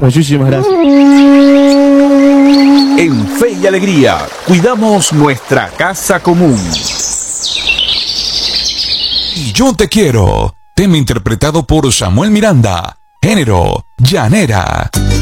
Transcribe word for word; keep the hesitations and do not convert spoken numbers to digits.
Muchísimas gracias. En Fe y Alegría, cuidamos nuestra casa común. Y yo te quiero, tema interpretado por Samuel Miranda, género, llanera.